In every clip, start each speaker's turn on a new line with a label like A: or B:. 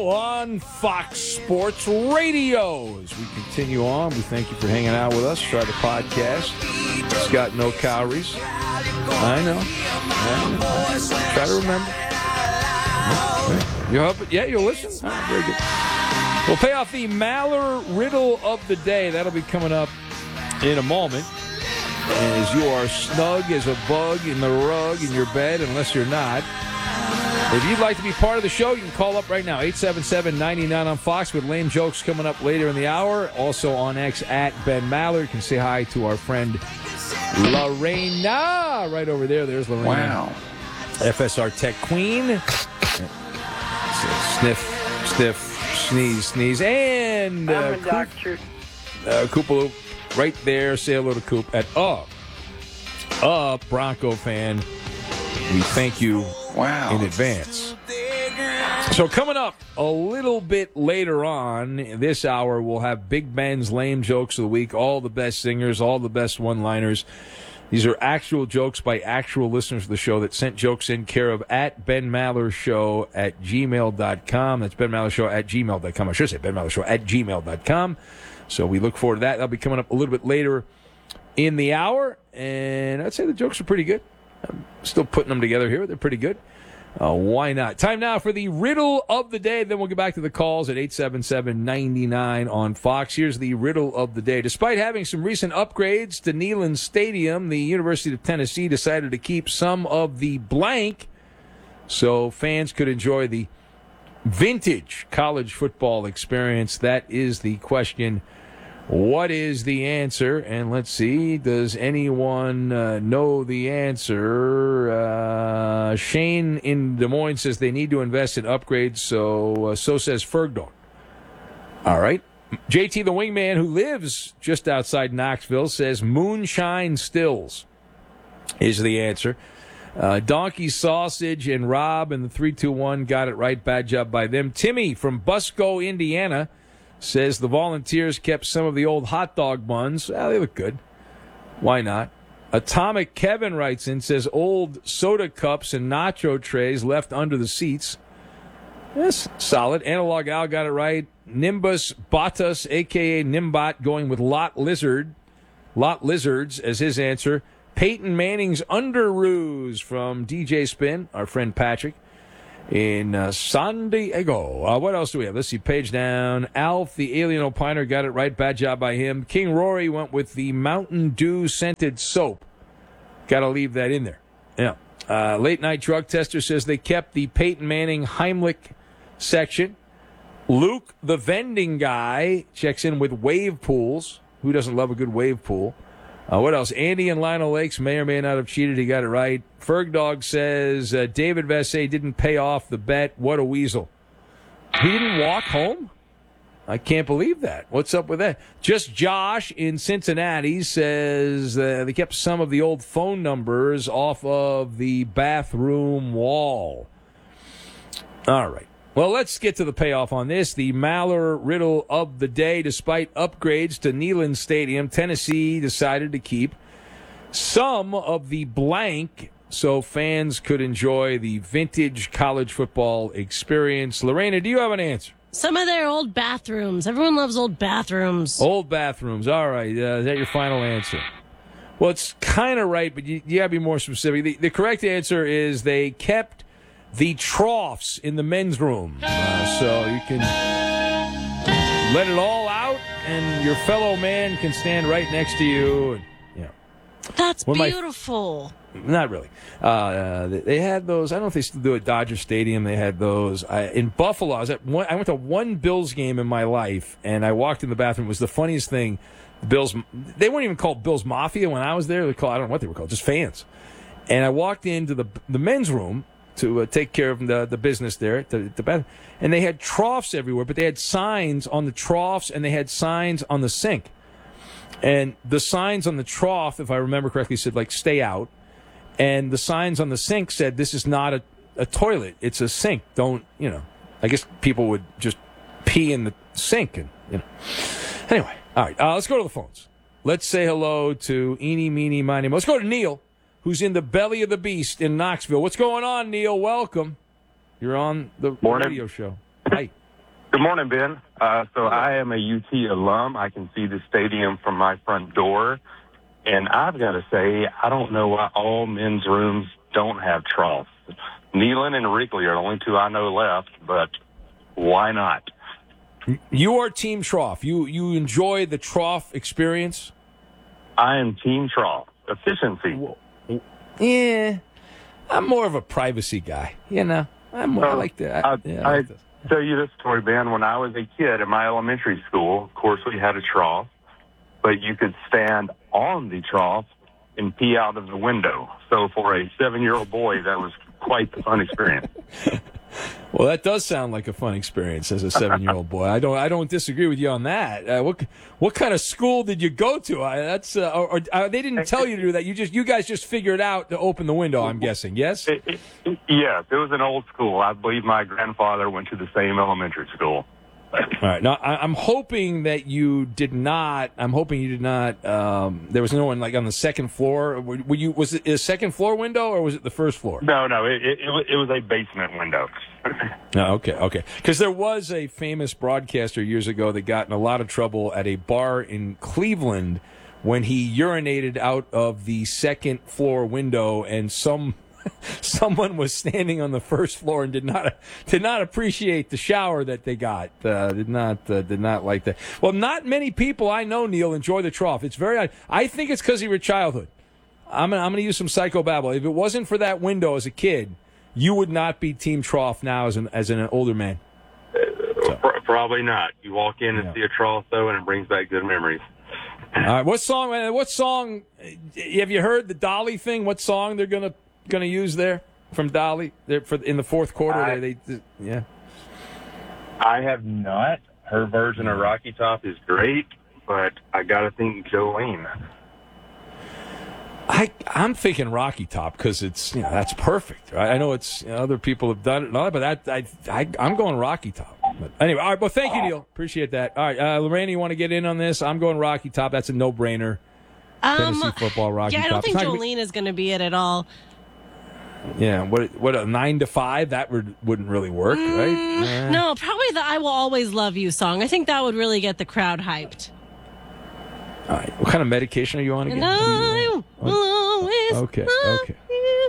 A: Show on Fox Sports Radio. As we continue on, we thank you for hanging out with us. Try the podcast. It's got no calories. I know. Try to remember. You hope it? Yeah, you'll listen? Very good. We'll pay off the Maller Riddle of the Day. That'll be coming up in a moment. As you are snug as a bug in the rug in your bed, unless you're not. If you'd like to be part of the show, you can call up right now, 877-99 on Fox, with lame jokes coming up later in the hour. Also on X at Ben Maller. You can say hi to our friend Lorena right over there. There's Lorena.
B: Wow.
A: FSR Tech Queen. Sniff, stiff, sneeze, and
C: I'm a doctor.
A: Koopaloop right there. Say hello to Coop at Bronco fan. We thank you in advance. So coming up a little bit later on this hour, we'll have Big Ben's Lame Jokes of the Week, all the best singers, all the best one-liners. These are actual jokes by actual listeners of the show that sent jokes in care of at benmallershow@gmail.com. That's benmallershow@gmail.com. I should say benmallershow@gmail.com. So we look forward to that. That'll be coming up a little bit later in the hour. And I'd say the jokes are pretty good. I'm still putting them together here. They're pretty good. Why not? Time now for the riddle of the day. Then we'll get back to the calls at 877-99 on Fox. Here's the riddle of the day. Despite having some recent upgrades to Neyland Stadium, the University of Tennessee decided to keep some of the blank so fans could enjoy the vintage college football experience. That is the question. What is the answer? And let's see, does anyone know the answer? Shane in Des Moines says they need to invest in upgrades, so says Fergdog. All right. JT the Wingman, who lives just outside Knoxville, says Moonshine Stills is the answer. Donkey Sausage and Rob and the 321 got it right. Bad job by them. Timmy from Busco, Indiana, says the Volunteers kept some of the old hot dog buns. Well, they look good. Why not? Atomic Kevin writes in, says old soda cups and nacho trays left under the seats. Yes, solid. Analog Al got it right. Nimbus Batas, a.k.a. Nimbat, going with Lot Lizards as his answer. Peyton Manning's Underoos from DJ Spin, our friend Patrick in San Diego. What else do we have? Let's see, page down. Alf, the Alien Opiner, got it right. Bad job by him. King Rory went with the Mountain Dew scented soap. Got to leave that in there. Yeah. Late Night Drug Tester says they kept the Peyton Manning Heimlich section. Luke, the vending guy, checks in with wave pools. Who doesn't love a good wave pool? What else? Andy and Lionel Lakes may or may not have cheated. He got it right. Fergdog says David Vassay didn't pay off the bet. What a weasel. He didn't walk home? I can't believe that. What's up with that? Just Josh in Cincinnati says they kept some of the old phone numbers off of the bathroom wall. All right. Well, let's get to the payoff on this. The Maller Riddle of the Day. Despite upgrades to Neyland Stadium, Tennessee decided to keep some of the blank so fans could enjoy the vintage college football experience. Lorena, do you have an answer?
D: Some of their old bathrooms. Everyone loves old bathrooms.
A: Old bathrooms. All right. Is that your final answer? Well, it's kind of right, but you got to be more specific. The correct answer is they kept the troughs in the men's room. So you can let it all out, and your fellow man can stand right next to you. And,
D: that's beautiful.
A: Not really. They had those. I don't know if they still do it at Dodger Stadium. They had those. In Buffalo, I went to one Bills game in my life, and I walked in the bathroom. It was the funniest thing. The Bills, they weren't even called Bills Mafia when I was there. They called, I don't know what they were called, just fans. And I walked into the men's room to take care of the business there at the bathroom. And they had troughs everywhere, but they had signs on the troughs, and they had signs on the sink. And the signs on the trough, if I remember correctly, said, like, stay out. And the signs on the sink said, this is not a toilet. It's a sink. Don't, I guess people would just pee in the sink. And Anyway, all right, let's go to the phones. Let's say hello to Eeny, Meeny, Miny. Let's go to Neil, who's in the belly of the beast in Knoxville. What's going on, Neil? Welcome. You're on the radio show. Hi.
B: Good morning, Ben. So I am a UT alum. I can see the stadium from my front door. And I've got to say, I don't know why all men's rooms don't have troughs. Neyland and Wrigley are the only two I know left, but why not?
A: You are Team Trough. You enjoy the trough experience?
B: I am Team Trough. Efficiency.
A: Yeah. I'm more of a privacy guy, you know. I like that. I like that.
B: Tell you this story, Ben. When I was a kid at my elementary school, of course, we had a trough, but you could stand on the trough and pee out of the window. So for a 7-year-old boy, that was quite the fun experience.
A: Well, that does sound like a fun experience as a 7-year-old boy. I don't disagree with you on that. What kind of school did you go to? They didn't tell you to do that. You guys just figured out to open the window. I'm guessing. Yes.
B: Yes, it was an old school. I believe my grandfather went to the same elementary school.
A: All right. Now, I'm hoping that you did not. I'm hoping you did not. There was no one like on the second floor. Was it a second floor window or was it the first floor?
B: No. It was a basement window.
A: No, okay. Because there was a famous broadcaster years ago that got in a lot of trouble at a bar in Cleveland when he urinated out of the second floor window, and someone was standing on the first floor and did not appreciate the shower that they got. Did not like that. Well, not many people I know, Neil, enjoy the trough. It's very. I think it's because of your childhood. I'm gonna use some psychobabble. If it wasn't for that window as a kid, you would not be Team Trough now as an older man.
B: Probably not. You walk in and see a trough though, and it brings back good memories.
A: All right. What song? Have you heard the Dolly thing? What song they're gonna use there from Dolly? In the fourth quarter. Yeah.
B: I have not. Her version of Rocky Top is great, but I gotta think Jolene.
A: I'm thinking Rocky Top because it's that's perfect. Right? I know it's other people have done it, and all that, but I'm going Rocky Top. But anyway, all right. Well, thank you, Neil. Appreciate that. All right, Lorraine, you want to get in on this? I'm going Rocky Top. That's a no-brainer. Tennessee football, Rocky Top.
D: Yeah, I don't think Jolene is going to be it at all.
A: Yeah, what a 9 to 5 that wouldn't really work, right?
D: No, probably the "I Will Always Love You" song. I think that would really get the crowd hyped.
A: All right, what kind of medication are you on again?
D: And I will always love you.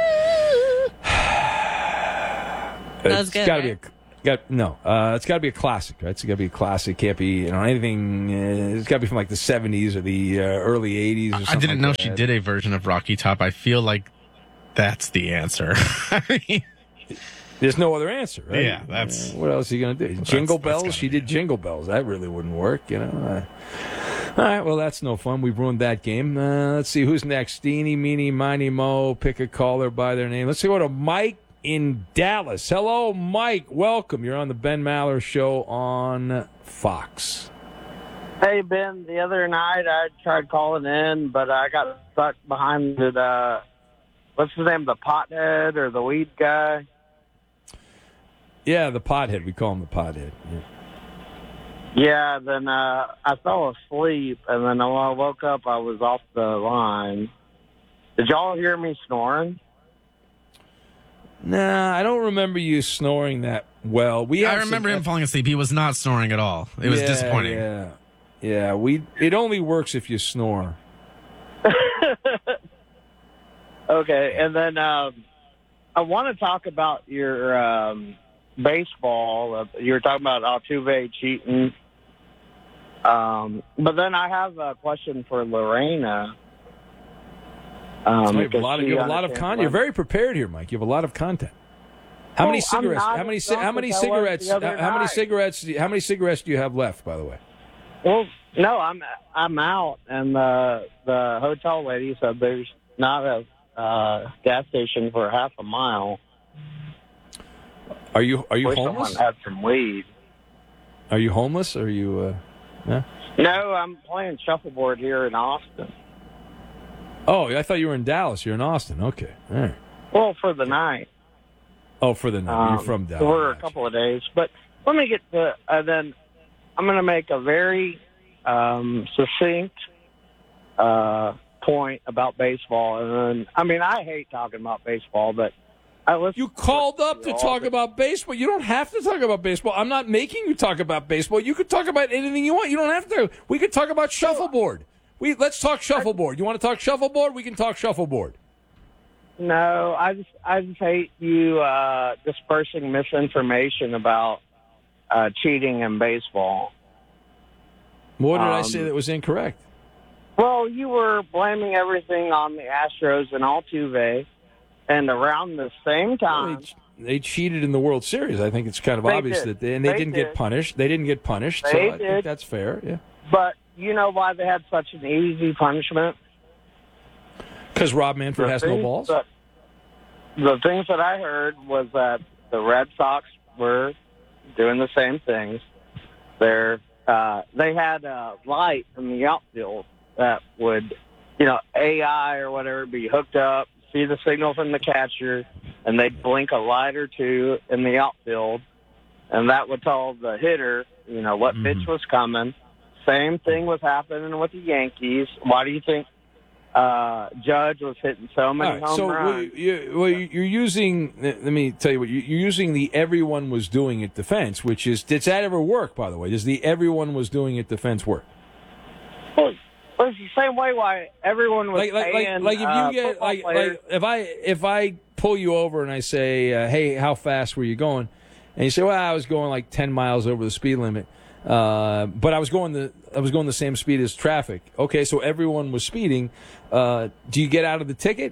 D: That was good.
A: It's got to be a classic, right? It's got to be a classic. Can't be anything. It's got to be from like the 70s or the early 80s. Or something.
C: I didn't know she did a version of Rocky Top. I feel like that's the answer.
A: There's no other answer, right?
C: Yeah, that's...
A: what else are you going to do? Jingle Bells? She did Jingle Bells. That really wouldn't work, All right, well, that's no fun. We've ruined that game. Let's see, who's next? Eeny, meeny, miny, mo. Pick a caller by their name. Let's go to Mike in Dallas. Hello, Mike. Welcome. You're on the Ben Maller Show on Fox.
E: Hey, Ben. The other night I tried calling in, but I got stuck behind the, what's his name, the pothead or the weed guy?
A: Yeah, the pothead. We call him the pothead.
E: Yeah, then I fell asleep, and then when I woke up, I was off the line. Did y'all hear me snoring?
A: Nah, I don't remember you snoring that well.
C: I remember him falling asleep. He was not snoring at all. It was disappointing.
A: Yeah. It only works if you snore.
E: Okay, and then I want to talk about your baseball. You were talking about Altuve cheating. But then I have a question for Lorena.
A: You have a lot of content. You're very prepared here, Mike. You have a lot of content. How many cigarettes? How many cigarettes do you have left? By the way.
E: Well, no, I'm out, and the hotel lady said there's not a gas station for half a mile.
A: Are you homeless?
E: Someone had some weed.
A: Are you homeless? Or are you?
E: No, I'm playing shuffleboard here in Austin.
A: Oh, I thought you were in Dallas. You're in Austin. Okay. All right.
E: Well, for the night.
A: Oh, for the night. You're from Dallas.
E: For a couple of days. But let me get to, then I'm going to make a very succinct point about baseball. And then, I hate talking about baseball, but
A: You called up to talk about baseball. You don't have to talk about baseball. I'm not making you talk about baseball. You could talk about anything you want. You don't have to. We could talk about shuffleboard. Let's talk shuffleboard. You want to talk shuffleboard? We can talk shuffleboard.
E: No, I just hate you dispersing misinformation about cheating in baseball.
A: What did I say that was incorrect?
E: Well, you were blaming everything on the Astros and Altuve, and around the same time,
A: they cheated in the World Series. I think it's kind of obvious that they didn't get punished. They didn't get punished, so I think that's fair. Yeah.
E: But you know why they had such an easy punishment?
A: Because Rob Manfred has no balls.
E: The things that I heard was that the Red Sox were doing the same things. They had a light in the outfield that would, AI or whatever, be hooked up, see the signal from the catcher, and they'd blink a light or two in the outfield, and that would tell the hitter, what pitch was coming. Same thing was happening with the Yankees. Why do you think Judge was hitting so many home runs?
A: You're using, let me tell you what, you're using the everyone was doing it defense, which is, does that ever work, by the way? Does the everyone was doing it defense work?
E: Well, it's the same way why everyone was paying
A: if you get
E: players.
A: if I pull you over and I say, hey, how fast were you going? And you say, well, I was going like 10 miles over the speed limit. But I was going the same speed as traffic. Okay, so everyone was speeding. Do you get out of the ticket?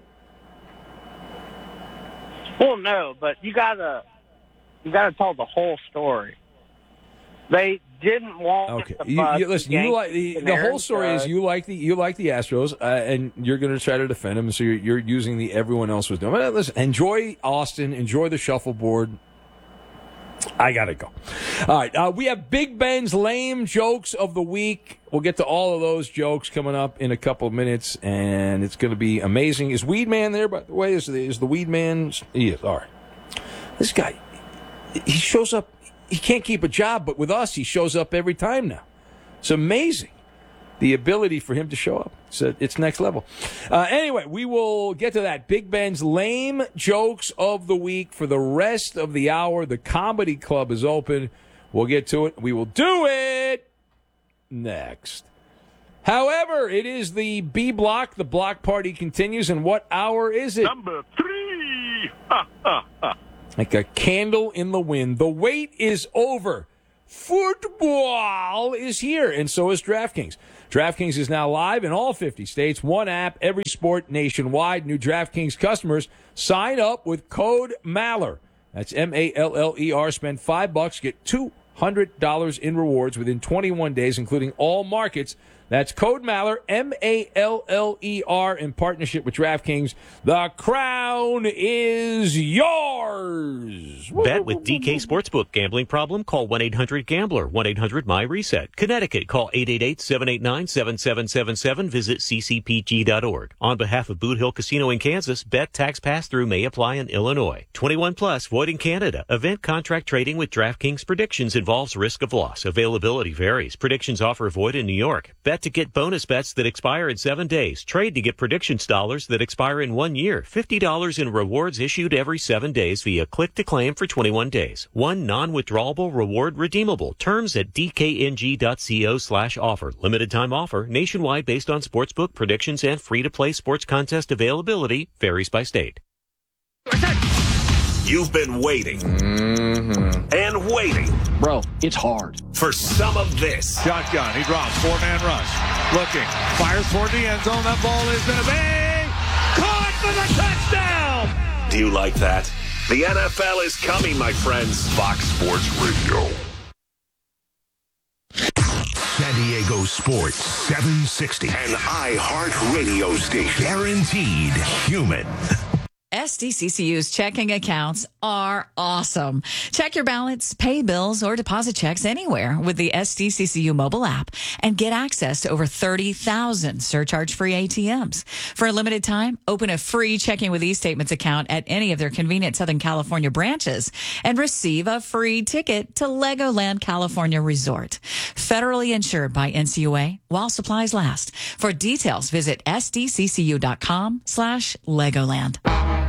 E: Well, no, but you gotta tell the whole story. They didn't want.
A: Okay, listen. You like the whole story is you like the Astros, and you're going to try to defend them. So you're using the everyone else was doing. But listen, enjoy Austin, enjoy the shuffleboard. I got to go. All right. We have Big Ben's lame jokes of the week. We'll get to all of those jokes coming up in a couple of minutes, and it's going to be amazing. Is Weed Man there, by the way? Is the Weed Man? He is. All right. This guy, he shows up. He can't keep a job, but with us, he shows up every time now. It's amazing. The ability for him to show up. It's next level. Anyway, we will get to that. Big Ben's lame jokes of the week for the rest of the hour. The Comedy Club is open. We'll get to it. We will do it next. However, it is the B block. The block party continues. And what hour is it?
F: Number 3.
A: Like a candle in the wind. The wait is over. Football is here, and so is DraftKings. DraftKings is now live in all 50 states. One app, every sport nationwide. New DraftKings customers sign up with code MALLER. That's MALLER. Spend $5, get $200 in rewards within 21 days, including all markets. That's code MALLER, MALLER, in partnership with DraftKings. The crown is yours.
G: Bet with DK Sportsbook. Gambling problem? Call 1-800-GAMBLER, 1-800-MY-RESET. Connecticut, call 888-789-7777. Visit ccpg.org. On behalf of Boot Hill Casino in Kansas, bet tax pass-through may apply in Illinois. 21 plus, void in Canada. Event contract trading with DraftKings predictions involves risk of loss. Availability varies. Predictions offer void in New York. Bet to get bonus bets that expire in 7 days. Trade to get predictions dollars that expire in 1 year. $50 in rewards issued every 7 days via click to claim for 21 days. One non-withdrawable reward redeemable. Terms at dkng.co/offer. Limited time offer. Nationwide based on sportsbook predictions and free-to-play sports contest availability. Varies by state.
F: You've been waiting and waiting.
H: Bro, it's hard.
F: For some of this.
I: Shotgun. He drops. 4-man rush. Looking. Fires toward the end zone. That ball is going to be caught for the touchdown.
F: Do you like that? The NFL is coming, my friends. Fox Sports Radio.
J: San Diego Sports 760.
F: An iHeart radio station.
J: Guaranteed human.
K: SDCCU's checking accounts are awesome. Check your balance, pay bills, or deposit checks anywhere with the SDCCU mobile app and get access to over 30,000 surcharge-free ATMs. For a limited time, open a free Checking with eStatements account at any of their convenient Southern California branches and receive a free ticket to Legoland California Resort. Federally insured by NCUA while supplies last. For details, visit sdccu.com/Legoland.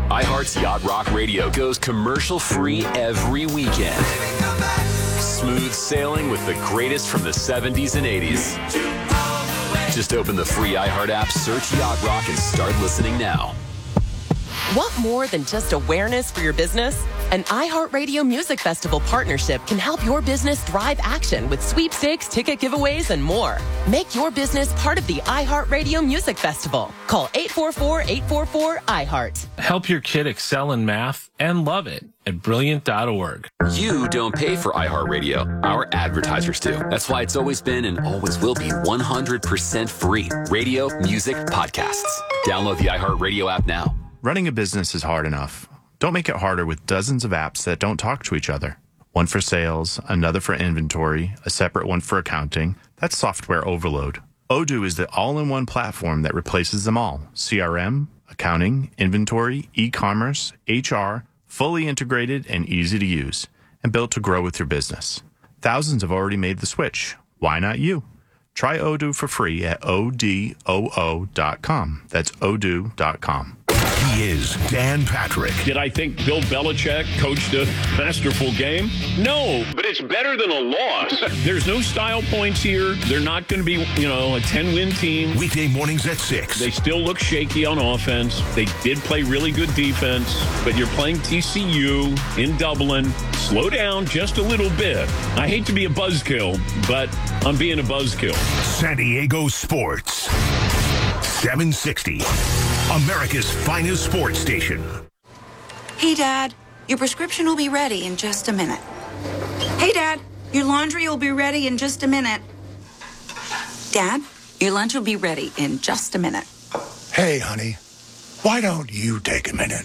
H: iHeart's Yacht Rock Radio goes commercial-free every weekend. Smooth sailing with the greatest from the 70s and 80s. Just open the free iHeart app, search Yacht Rock, and start listening now.
L: Want more than just awareness for your business? An iHeartRadio Music Festival partnership can help your business drive action with sweepstakes, ticket giveaways, and more. Make your business part of the iHeartRadio Music Festival. Call 844-844-iHeart.
M: Help your kid excel in math and love it at Brilliant.org.
H: You don't pay for iHeartRadio. Our advertisers do. That's why it's always been and always will be 100% free. Radio, music, podcasts. Download the iHeartRadio app now.
N: Running a business is hard enough. Don't make it harder with dozens of apps that don't talk to each other. One for sales, another for inventory, a separate one for accounting. That's software overload. Odoo is the all-in-one platform that replaces them all. CRM, accounting, inventory, e-commerce, HR, fully integrated and easy to use, and built to grow with your business. Thousands have already made the switch. Why not you? Try Odoo for free at odoo.com. That's odoo.com.
J: He is Dan Patrick.
O: Did I think Bill Belichick coached a masterful game? No, but it's better than a loss. There's no style points here. They're not going to be, a 10-win team.
J: Weekday mornings at 6.
O: They still look shaky on offense. They did play really good defense, but you're playing TCU in Dublin. Slow down just a little bit. I hate to be a buzzkill, but I'm being a buzzkill.
J: San Diego Sports. 760. America's finest sports station.
P: Hey, Dad, your prescription will be ready in just a minute. Hey, Dad, your laundry will be ready in just a minute. Dad, your lunch will be ready in just a minute.
Q: Hey, honey, why don't you take a minute?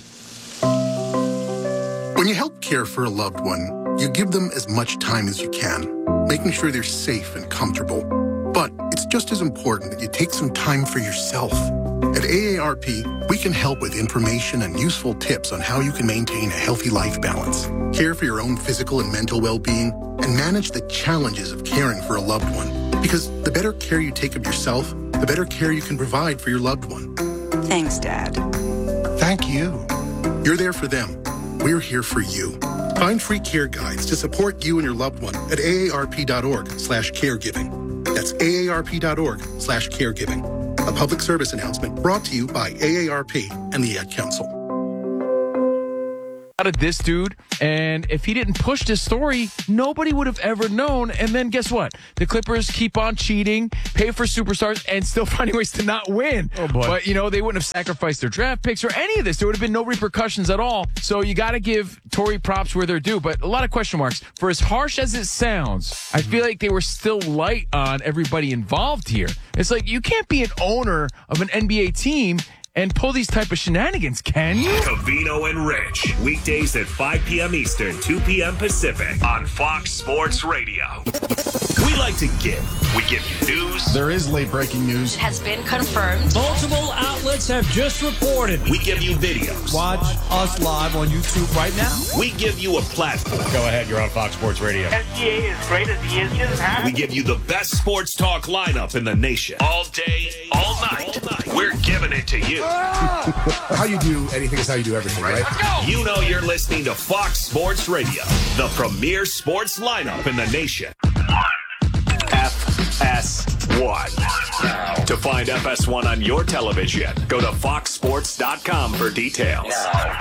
R: When you help care for a loved one, you give them as much time as you can, making sure they're safe and comfortable. But it's just as important that you take some time for yourself. At AARP, we can help with information and useful tips on how you can maintain a healthy life balance, care for your own physical and mental well-being, and manage the challenges of caring for a loved one. Because the better care you take of yourself, the better care you can provide for your loved one.
P: Thanks, Dad.
R: Thank you. You're there for them. We're here for you. Find free care guides to support you and your loved one at aarp.org/caregiving. That's aarp.org/caregiving. A public service announcement brought to you by AARP and the Ad Council.
S: Out of this dude, and if he didn't push this story, nobody would have ever known. And then guess what? The Clippers keep on cheating, pay for superstars, and still finding ways to not win.
A: Oh boy!
S: But they wouldn't have sacrificed their draft picks or any of this. There would have been no repercussions at all. So you got to give Tory props where they're due. But a lot of question marks. For as harsh as it sounds, I feel like they were still light on everybody involved here. It's like you can't be an owner of an NBA team and pull these type of shenanigans, can you?
F: Covino and Rich, weekdays at 5 p.m. Eastern, 2 p.m. Pacific on Fox Sports Radio. We like to give. We give you news.
T: There is late-breaking news.
K: It has been confirmed.
U: Multiple outlets have just reported.
F: We give you videos.
U: Watch us live on YouTube right now.
F: We give you a platform.
V: Go ahead, you're on Fox Sports Radio.
W: SGA is great as he is.
F: We give you the best sports talk lineup in the nation. All day, all night. We're giving it to you.
T: How you do anything is how you do everything, right?
F: You know you're listening to Fox Sports Radio, the premier sports lineup in the nation. FS1. To find FS1 on your television, go to foxsports.com for details.